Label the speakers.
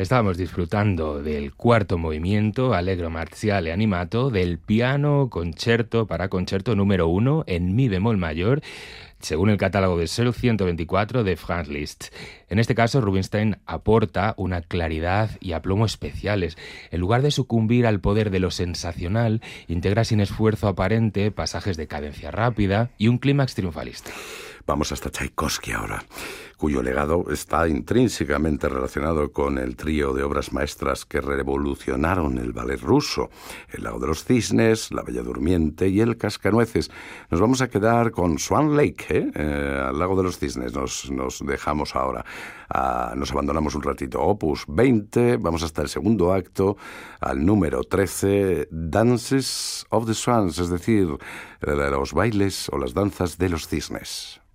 Speaker 1: Estábamos disfrutando del cuarto movimiento, Allegro marziale animato, del piano concerto para concerto número 1 en mi bemol mayor, según el catálogo de Searle 124 de Franz Liszt. En este caso, Rubinstein aporta una claridad y aplomo especiales. En lugar de sucumbir al poder de lo sensacional, integra sin esfuerzo aparente pasajes de cadencia rápida y un clímax triunfalista.
Speaker 2: Vamos hasta Tchaikovsky ahora, cuyo legado está intrínsecamente relacionado con el trío de obras maestras que revolucionaron el ballet ruso: El lago de los cisnes, La bella durmiente y El cascanueces. Nos vamos a quedar con Swan Lake, al lago de los cisnes. Nos dejamos ahora. Nos abandonamos un ratito. Opus 20, vamos hasta el segundo acto, al número 13, Dances of the Swans, es decir, los bailes o las danzas de los cisnes.